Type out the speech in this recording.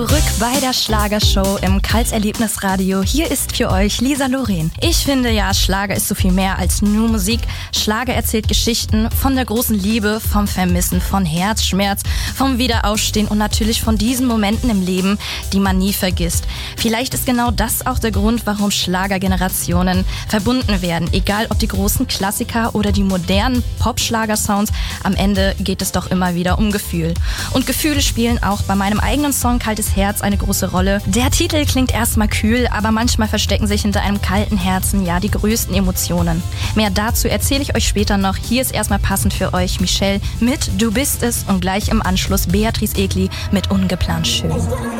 Zurück bei der Schlagershow im Karls-Erlebnis-Radio. Hier ist für euch Lisa Loren. Ich finde ja, Schlager ist so viel mehr als nur Musik. Schlager erzählt Geschichten von der großen Liebe, vom Vermissen, von Herzschmerz, vom Wiederaufstehen und natürlich von diesen Momenten im Leben, die man nie vergisst. Vielleicht ist genau das auch der Grund, warum Schlagergenerationen verbunden werden. Egal ob die großen Klassiker oder die modernen Pop-Schlager-Sounds, am Ende geht es doch immer wieder um Gefühl. Und Gefühle spielen auch bei meinem eigenen Song Kaltes Herz eine große Rolle. Der Titel klingt erstmal kühl, aber manchmal verstecken sich hinter einem kalten Herzen ja die größten Emotionen. Mehr dazu erzähle ich euch später noch. Hier ist erstmal passend für euch Michelle mit Du bist es und gleich im Anschluss Beatrice Egli mit Ungeplant schön.